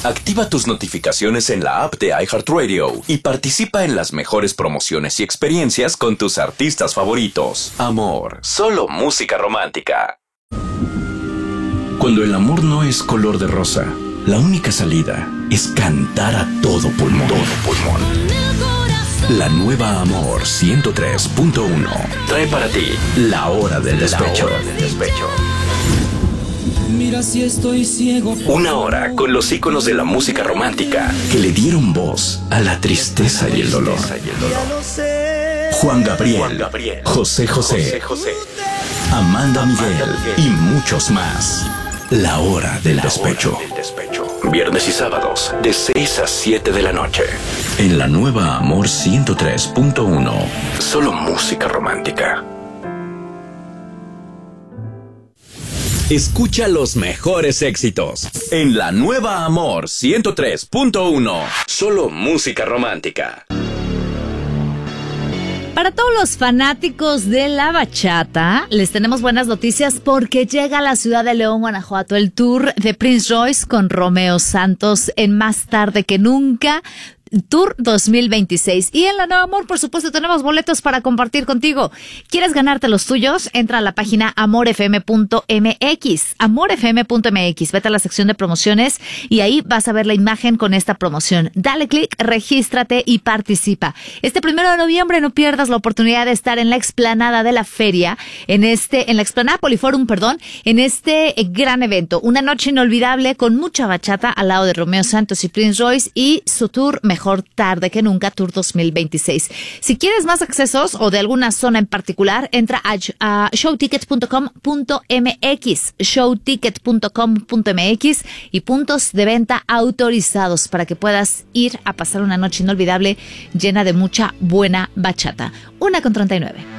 Activa tus notificaciones en la app de iHeartRadio y participa en las mejores promociones y experiencias con tus artistas favoritos. Amor, solo música romántica. Cuando el amor no es color de rosa, la única salida es cantar a todo pulmón. La nueva Amor 103.1 trae para ti La Hora del Despecho. Mira si estoy ciego. Una hora con los íconos de la música romántica que le dieron voz a la tristeza y el dolor. Juan Gabriel, José José, Amanda Miguel y muchos más. La Hora del Despecho. Viernes y sábados de 6 a 7 de la noche. En la nueva Amor 103.1. Solo música romántica. Escucha los mejores éxitos en la nueva Amor 103.1. Solo música romántica. Para todos los fanáticos de la bachata, les tenemos buenas noticias porque llega a la ciudad de León, Guanajuato, el tour de Prince Royce con Romeo Santos en Más Tarde que Nunca. Tour 2026. Y en la Nueva Amor, por supuesto, tenemos boletos para compartir contigo. ¿Quieres ganarte los tuyos? Entra a la página amorfm.mx. Amorfm.mx. Vete a la sección de promociones y ahí vas a ver la imagen con esta promoción. Dale clic, regístrate y participa. Este 1 de noviembre no pierdas la oportunidad de estar en la explanada de la feria, en la explanada Poliforum, en este gran evento. Una noche inolvidable con mucha bachata al lado de Romeo Santos y Prince Royce y su tour Mejor Tarde que Nunca, Tour 2026. Si quieres más accesos o de alguna zona en particular, entra a showtickets.com.mx, showticket.com.mx y puntos de venta autorizados para que puedas ir a pasar una noche inolvidable llena de mucha buena bachata. 1:39.